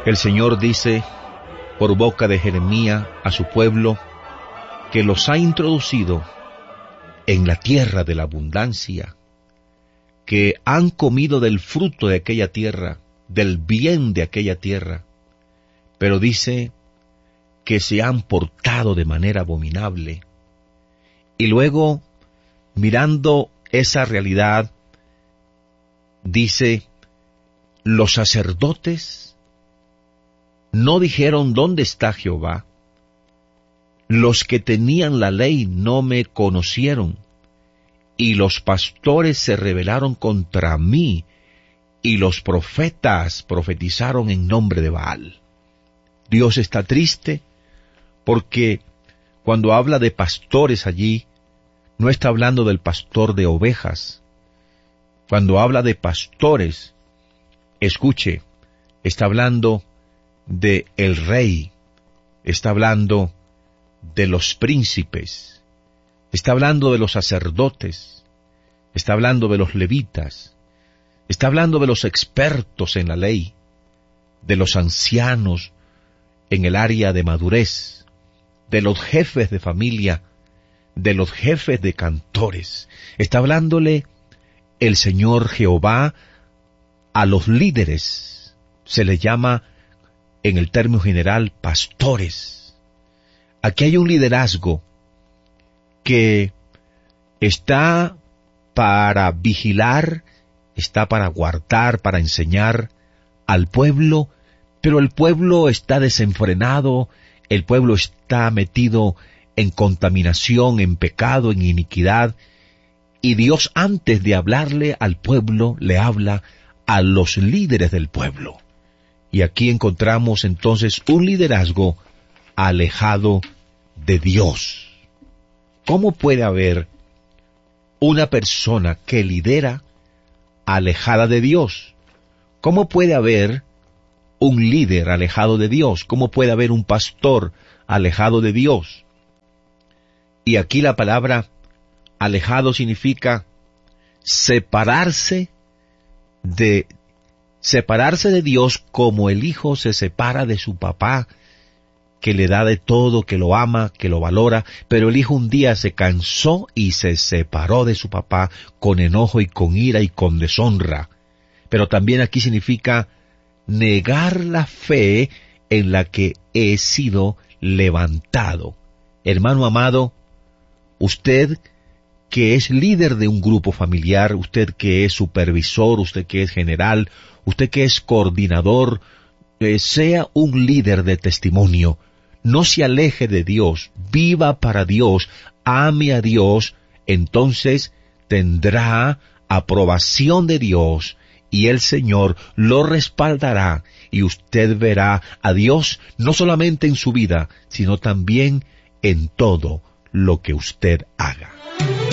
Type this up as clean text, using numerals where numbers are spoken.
El Señor dice por boca de Jeremías a su pueblo que los ha introducido en la tierra de la abundancia, que han comido del fruto de aquella tierra, del bien de aquella tierra, pero dice que se han portado de manera abominable. Y luego, mirando esa realidad, dice, los sacerdotes no dijeron dónde está Jehová, los que tenían la ley no me conocieron, y los pastores se rebelaron contra mí, y los profetas profetizaron en nombre de Baal. Dios está triste porque cuando habla de pastores allí, no está hablando del pastor de ovejas. Cuando habla de pastores, escuche, está hablando de el rey, está hablando de los príncipes, está hablando de los sacerdotes, está hablando de los levitas, está hablando de los expertos en la ley, de los ancianos en el área de madurez, de los jefes de familia, de los jefes de cantores. Está hablándole el Señor Jehová a los líderes. Se les llama, en el término general, pastores. Aquí hay un liderazgo que está para vigilar, está para guardar, para enseñar al pueblo, pero el pueblo está desenfrenado, el pueblo está metido en contaminación, en pecado, en iniquidad, y Dios, antes de hablarle al pueblo, le habla a los líderes del pueblo. Y aquí encontramos entonces un liderazgo alejado de Dios. ¿Cómo puede haber una persona que lidera alejada de Dios? ¿Cómo puede haber un líder alejado de Dios? ¿Cómo puede haber un pastor alejado de Dios? Y aquí la palabra alejado significa separarse de Dios, como el hijo se separa de su papá, que le da de todo, que lo ama, que lo valora, pero el hijo un día se cansó y se separó de su papá con enojo y con ira y con deshonra. Pero también aquí significa negar la fe en la que he sido levantado. Hermano amado, usted que es líder de un grupo familiar, usted que es supervisor, usted que es general, usted que es coordinador, sea un líder de testimonio. No se aleje de Dios, viva para Dios, ame a Dios, entonces tendrá aprobación de Dios y el Señor lo respaldará y usted verá a Dios no solamente en su vida, sino también en todo lo que usted haga.